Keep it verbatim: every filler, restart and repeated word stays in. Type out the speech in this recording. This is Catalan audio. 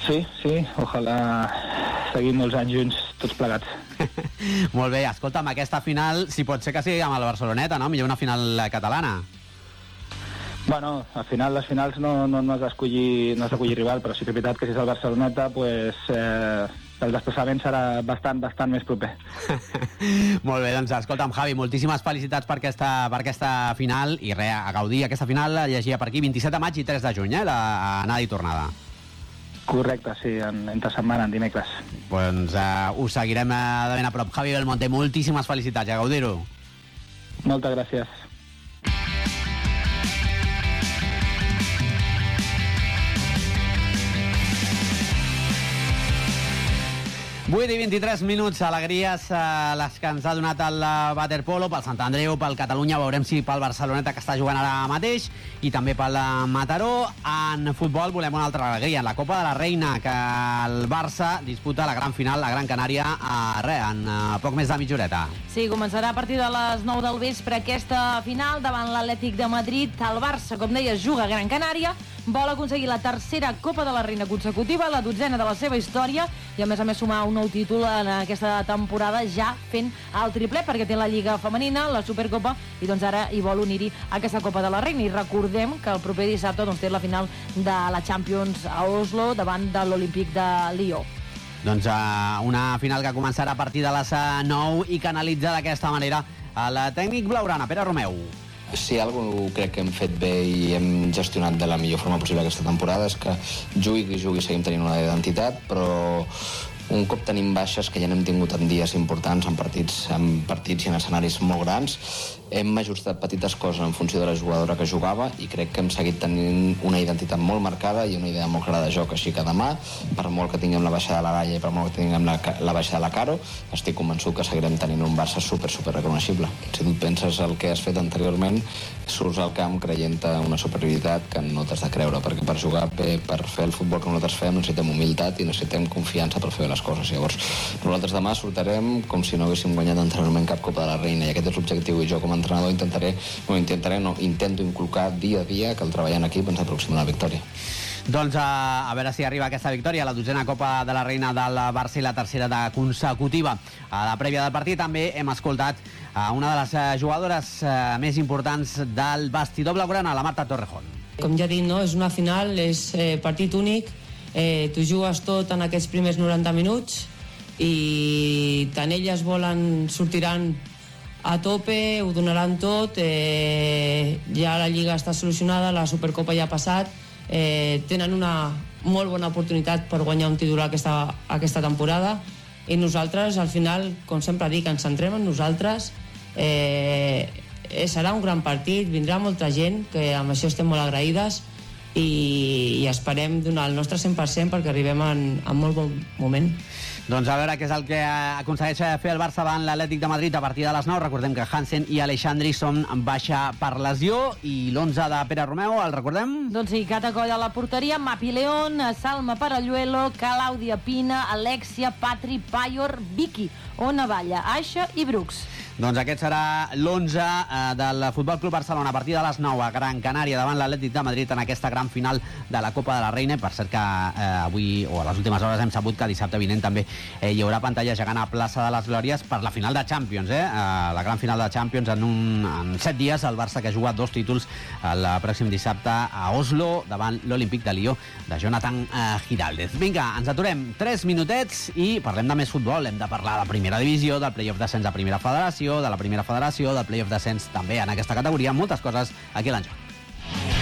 Sí, sí, ojalà seguim molts anys junts, tots plegats. Molt bé, escolta'm, aquesta final, si pot ser que sigui amb el Barceloneta, no? Millor una final catalana. Bueno, al final, les finals no, no, no has d'escollir no has d'escollir rival, però sí que és veritat que si és el Barceloneta, pues, eh, el desplaçament serà bastant, bastant més proper. Molt bé, doncs escolta'm, Javi, moltíssimes felicitats per aquesta, per aquesta final, i res, a gaudir aquesta final, la llegia per aquí, vint-i-set de maig i tres de juny, eh, la anada i tornada. Correcte, sí, en, entre setmana, en dimecres. Doncs uh, ho seguirem uh, de ben a prop. Javi Belmonte, moltíssimes felicitats, a gaudir-ho. Moltes gràcies. vuit i vint-i-tres minuts, alegries eh, les que ens ha donat el waterpolo pel Sant Andreu, pel Catalunya, veurem si pel Barceloneta, que està jugant ara mateix, i també pel Mataró. En futbol volem una altra alegria, en la Copa de la Reina, que el Barça disputa la gran final, la Gran Canària, a res, en a poc més de mitja horeta. Sí, començarà a partir de les nou del vespre aquesta final davant l'Atlètic de Madrid. El Barça, com deies, juga a Gran Canària, vol aconseguir la tercera Copa de la Reina consecutiva, la dotzena de la seva història, i a més a més sumar un nou títol en aquesta temporada, ja fent el triplet, perquè té la Lliga Femenina, la Supercopa, i doncs ara hi vol unir-hi aquesta Copa de la Reina. I recordem que el proper dissabte doncs, té la final de la Champions a Oslo davant de l'Olímpic de Lió. Doncs uh, una final que començarà a partir de les nou i que analitza d'aquesta manera el tècnic blaugrana, Pere Romeu. Si alguna cosa crec que hem fet bé i hem gestionat de la millor forma possible aquesta temporada és que jugui qui jugui seguim tenint una identitat, però un cop tenim baixes, que ja n'hem tingut en dies importants, en partits, en partits i en escenaris molt grans, hem ajustat petites coses en funció de la jugadora que jugava i crec que hem seguit tenint una identitat molt marcada i una idea molt clara de joc, així que demà, per molt que tinguem la baixa de la Gaia i per molt que tinguem la, la baixa de la Caro, estic convençut que seguirem tenint un Barça super, super reconeixible. Si tu et penses el que has fet anteriorment, surts al camp creient una superioritat que no t'has de creure, perquè per jugar bé, per fer el futbol que nosaltres fem, necessitem humilitat i necessitem confiança per fer les coses. Llavors, nosaltres demà sortirem com si no haguéssim guanyat anteriorment cap Copa de la Reina, i aquest és l'objectiu, i jo com a entrenador intentaré, no intentaré, no, intento inculcar dia a dia que el treball en equip ens aproxima a la victòria. Doncs a, a veure si arriba aquesta victòria, la dotzena Copa de la Reina del Barça i la tercera de consecutiva. A la prèvia del partit també hem escoltat a una de les jugadores més importants del vestidor blaugrana, la Marta Torrejón. Com ja he dit, no? És una final, és eh, partit únic, eh, tu jugues tot en aquests primers noranta minuts i tant elles volen, sortiran a tope, ho donaran tot, eh, ja la Lliga està solucionada, la Supercopa ja ha passat, eh, tenen una molt bona oportunitat per guanyar un títol aquesta, aquesta temporada, i nosaltres al final, com sempre dic, ens centrem en nosaltres. eh, serà un gran partit, vindrà molta gent, que amb això estem molt agraïdes, i, i esperem donar el nostre cent per cent perquè arribem en, en molt bon moment. Doncs a veure què és el que aconsegueix fer el Barça davant l'Atlètic de Madrid a partir de les nou. Recordem que Hansen i Aleixandri són en baixa per lesió, i l'onze de Pere Romeu, el recordem? Doncs sí, Cata Coll a la porteria, Mapi León, Salma Paralluelo, Claudia Pina, Alexia, Patri, Payor, Vicky, Ona Valla, Aixa i Brooks. Doncs aquest serà l'onze eh, del Futbol Club Barcelona a partir de les nou a Gran Canària davant l'Atlètic de Madrid en aquesta gran final de la Copa de la Reina. Per cert que eh, avui, o a les últimes hores, hem sabut que dissabte vinent també eh, hi haurà pantalla gegant a Plaça de les Glòries per la final de Champions, eh? eh la gran final de Champions en, un, en set dies. El Barça, que ha jugat dos títols el pròxim dissabte a Oslo davant l'Olímpic de Lió de Jonathan eh, Giraldez. Vinga, ens aturem tres minutets i parlem de més futbol. Hem de parlar de primera divisió, del play-off d'ascens de primera federació, de la primera federació, del play-off d'ascens també en aquesta categoria, moltes coses aquí a l'Enjoc.